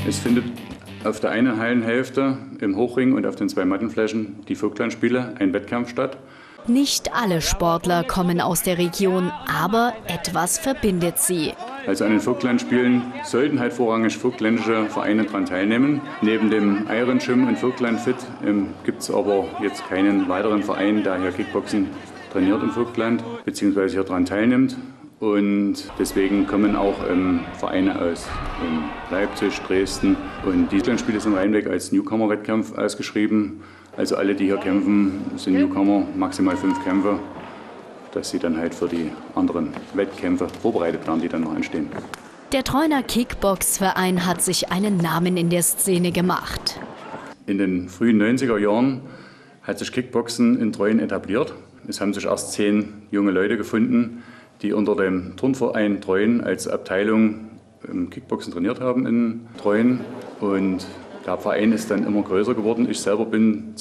Es findet auf der einen Hallenhälfte im Hochring und auf den 2 Mattenflächen die Vogtlandspiele ein Wettkampf statt. Nicht alle Sportler kommen aus der Region, aber etwas verbindet sie. Also an den Vogtlandspielen sollten halt vorrangig vogtländische Vereine daran teilnehmen. Neben dem Iron Gym in Vogtland-Fit gibt es aber jetzt keinen weiteren Verein, der hier Kickboxen trainiert im Vogtland bzw. hier daran teilnimmt. Und deswegen kommen auch Vereine aus Leipzig, Dresden. Und die Vogtlandspiele sind reinweg als Newcomer-Wettkampf ausgeschrieben. Also alle, die hier kämpfen, sind Newcomer, maximal 5 Kämpfe, dass sie dann halt für die anderen Wettkämpfe vorbereitet werden, die dann noch anstehen. Der Treuner Kickbox-Verein hat sich einen Namen in der Szene gemacht. In den frühen 90er Jahren hat sich Kickboxen in Treuen etabliert. Es haben sich erst 10 junge Leute gefunden, die unter dem Turnverein Treuen als Abteilung Kickboxen trainiert haben in Treuen. Und der Verein ist dann immer größer geworden. Ich selber bin